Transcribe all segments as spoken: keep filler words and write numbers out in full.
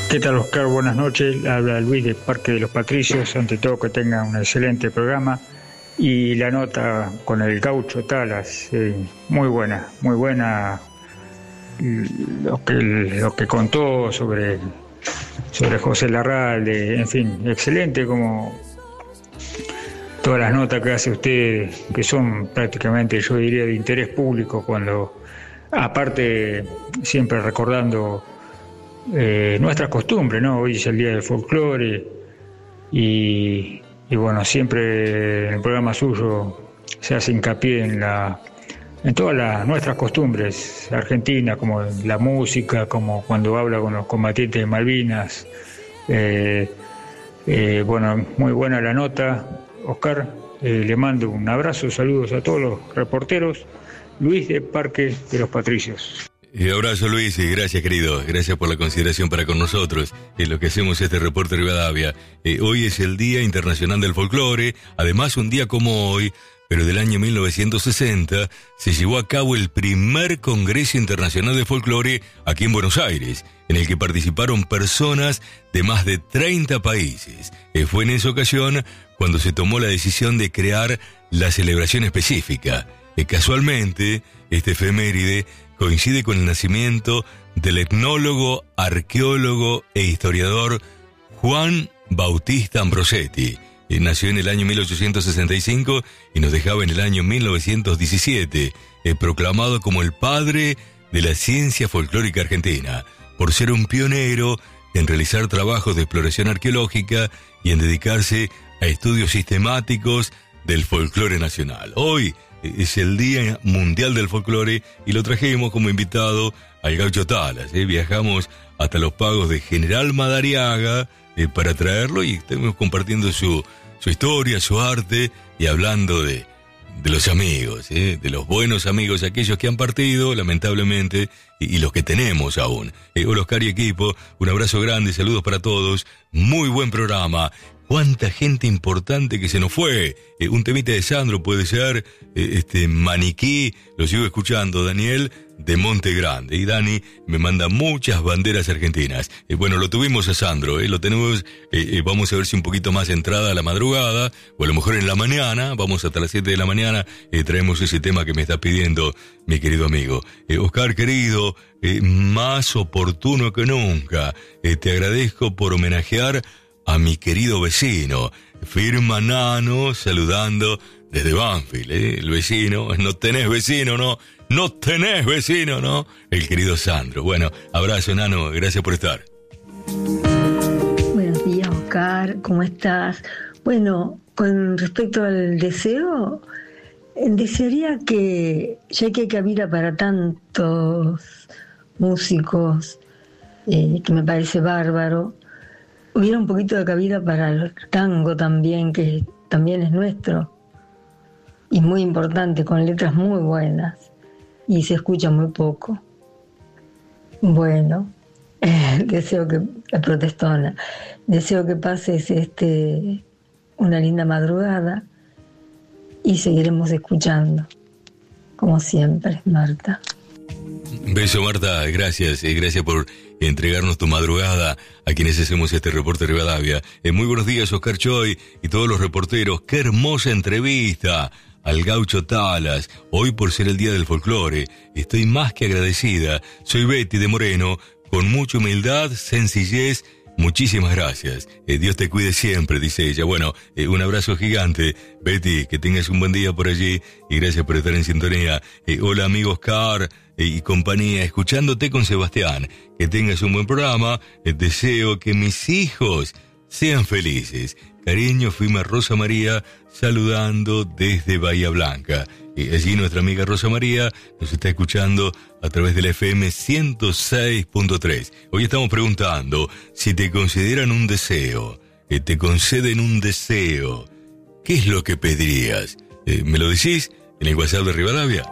¿Qué tal, Oscar? Buenas noches. Habla Luis de Parque de los Patricios. Ante todo, que tengan un excelente programa. Y la nota con el Gaucho Talas, eh, muy buena, muy buena. Lo que, lo que contó sobre, sobre José Larralde, en fin, excelente, como todas las notas que hace usted, que son prácticamente, yo diría, de interés público, cuando, aparte, siempre recordando Eh, nuestras costumbres, ¿no? Hoy es el Día del Folclore y, y bueno, siempre en el programa suyo se hace hincapié en la en todas las nuestras costumbres argentinas, como la música, como cuando habla con los combatientes de Malvinas. Eh, eh, bueno, muy buena la nota, Oscar. Eh, le mando un abrazo, saludos a todos los reporteros. Luis de Parque de los Patricios. Un abrazo, Luis, y gracias, querido. Gracias por la consideración para con nosotros, en lo que hacemos este reporte Rivadavia. Eh, hoy es el Día Internacional del Folclore, además un día como hoy, pero del año mil novecientos sesenta, se llevó a cabo el primer Congreso Internacional de Folclore aquí en Buenos Aires, en el que participaron personas de más de treinta países. Eh, fue en esa ocasión cuando se tomó la decisión de crear la celebración específica. Eh, casualmente, este efeméride coincide con el nacimiento del etnólogo, arqueólogo e historiador Juan Bautista Ambrosetti. Él nació en el año mil ochocientos sesenta y cinco y nos dejaba en el año mil novecientos diecisiete, eh, proclamado como el padre de la ciencia folclórica argentina, por ser un pionero en realizar trabajos de exploración arqueológica y en dedicarse a estudios sistemáticos del folclore nacional. Hoy es el Día Mundial del Folclore y lo trajimos como invitado al Gaucho Talas. ¿eh? Viajamos hasta los pagos de General Madariaga eh, para traerlo y estamos compartiendo su, su historia, su arte y hablando de, de los amigos, ¿eh? de los buenos amigos, aquellos que han partido, lamentablemente, y, y los que tenemos aún. Eh, hola, Oscar y equipo, un abrazo grande, saludos para todos, muy buen programa. Cuánta gente importante que se nos fue. Eh, un temita de Sandro puede ser, eh, este Maniquí, lo sigo escuchando, Daniel de Monte Grande. Y Dani me manda muchas banderas argentinas. Eh, bueno, lo tuvimos a Sandro, eh, lo tenemos, eh, eh, vamos a ver si un poquito más entrada a la madrugada, o a lo mejor en la mañana, vamos hasta las siete de la mañana, eh, traemos ese tema que me está pidiendo mi querido amigo. Eh, Oscar, querido, eh, más oportuno que nunca, eh, te agradezco por homenajear a mi querido vecino, firma Nano, saludando desde Banfield, ¿eh? El vecino, no tenés vecino, ¿no? No tenés vecino, ¿no? El querido Sandro. Bueno, abrazo, Nano, gracias por estar. Buenos días, Oscar, ¿cómo estás? Bueno, con respecto al deseo, desearía que, ya que hay cabida para tantos músicos, eh, que me parece bárbaro, hubiera un poquito de cabida para el tango también, que también es nuestro y muy importante, con letras muy buenas y se escucha muy poco. Bueno, eh, deseo que, la protestona, deseo que pases este, una linda madrugada y seguiremos escuchando, como siempre, Marta. Beso, Marta, gracias, eh, gracias por entregarnos tu madrugada a quienes hacemos este reporte de Rivadavia. Eh, muy buenos días, Oscar Choy y todos los reporteros. Qué hermosa entrevista al Gaucho Talas, hoy por ser el Día del Folclore. Estoy más que agradecida. Soy Betty de Moreno, con mucha humildad, sencillez. Muchísimas gracias. Eh, Dios te cuide siempre, dice ella. Bueno, eh, un abrazo gigante. Betty, que tengas un buen día por allí y gracias por estar en sintonía. Eh, hola, amigos Oscar eh, y compañía, escuchándote con Sebastián. Que tengas un buen programa. Eh, deseo que mis hijos sean felices. Cariño, firma Rosa María, saludando desde Bahía Blanca. Y allí nuestra amiga Rosa María nos está escuchando a través de la F M ciento seis punto tres. Hoy estamos preguntando si te consideran un deseo, que te conceden un deseo, ¿qué es lo que pedirías? Eh, ¿Me lo decís en el WhatsApp de Rivadavia?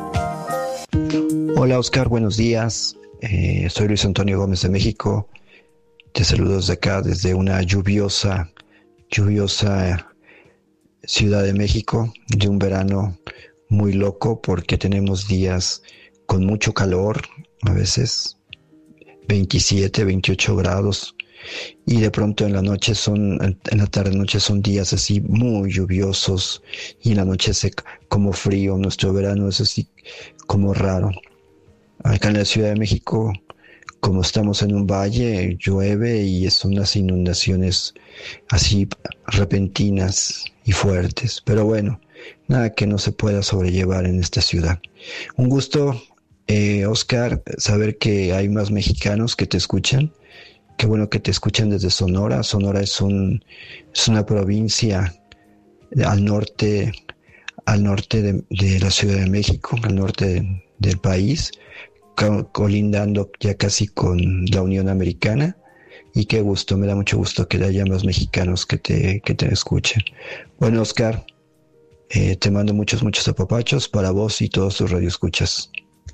Hola, Oscar, buenos días. Eh, soy Luis Antonio Gómez de México. Te saludo desde acá, desde una lluviosa, lluviosa Ciudad de México, de un verano muy loco porque tenemos días con mucho calor, a veces veintisiete, veintiocho grados. Y de pronto en la noche son, en la tarde noche son días así muy lluviosos y en la noche hace como frío. Nuestro verano es así como raro. Acá en la Ciudad de México, como estamos en un valle, llueve y son unas inundaciones así repentinas y fuertes. Pero bueno, nada que no se pueda sobrellevar en esta ciudad. Un gusto, eh, Oscar, saber que hay más mexicanos que te escuchan. Qué bueno que te escuchan desde Sonora. Sonora es un es una provincia al norte al norte de, de la Ciudad de México, al norte de, del país, co- colindando ya casi con la Unión Americana. Y qué gusto, me da mucho gusto que haya más mexicanos que te que te escuchen. Bueno, Oscar, eh, te mando muchos muchos apapachos para vos y todos tus radioescuchas.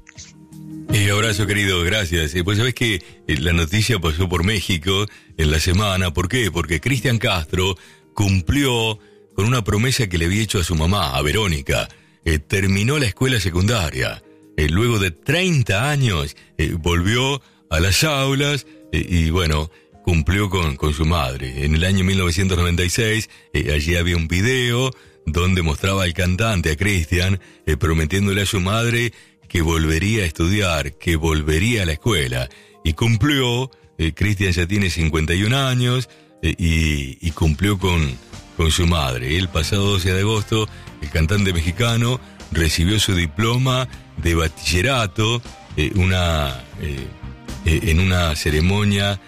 Eh, abrazo, querido, gracias. Eh, pues sabés que eh, la noticia pasó por México en la semana. ¿Por qué? Porque Cristian Castro cumplió con una promesa que le había hecho a su mamá, a Verónica. Eh, terminó la escuela secundaria. Eh, luego de treinta años eh, volvió a las aulas eh, y bueno, cumplió con, con su madre. En el año mil novecientos noventa y seis, eh, allí había un video donde mostraba al cantante, a Cristian, eh, prometiéndole a su madre que volvería a estudiar, que volvería a la escuela. Y cumplió, eh, Cristian ya tiene cincuenta y un años, eh, y, y cumplió con, con su madre. El pasado doce de agosto, el cantante mexicano recibió su diploma de bachillerato, eh, una, eh, eh, en una ceremonia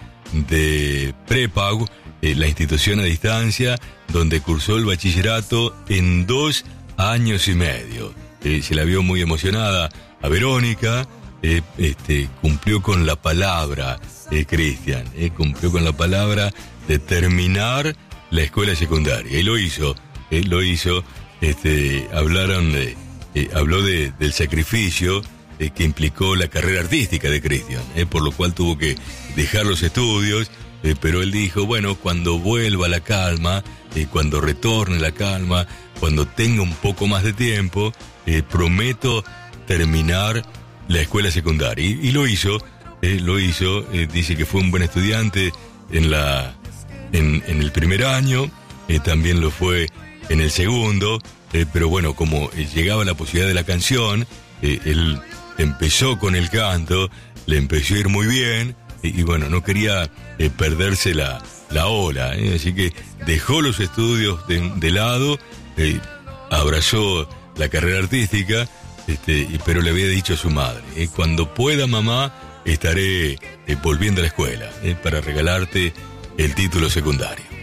de prepago, eh, la institución a distancia, donde cursó el bachillerato en dos años y medio. Eh, se la vio muy emocionada a Verónica, eh, este, cumplió con la palabra, eh, Cristian, eh, cumplió con la palabra de terminar la escuela secundaria, y lo hizo, eh, lo hizo, este, hablaron de, eh, habló de, del sacrificio eh, que implicó la carrera artística de Cristian, eh, por lo cual tuvo que dejar los estudios, eh, pero él dijo, bueno, cuando vuelva la calma, eh, cuando retorne la calma, cuando tenga un poco más de tiempo, eh, prometo terminar la escuela secundaria. Y, y lo hizo, eh, lo hizo, eh, dice que fue un buen estudiante en la en, en el primer año, eh, también lo fue en el segundo, eh, pero bueno, como eh, llegaba la posibilidad de la canción, eh, él empezó con el canto, le empezó a ir muy bien, y, y bueno, no quería eh, perderse la, la ola, eh, así que dejó los estudios de, de lado, eh, abrazó la carrera artística, Este, pero le había dicho a su madre, eh, cuando pueda, mamá, estaré eh, volviendo a la escuela eh, para regalarte el título secundario.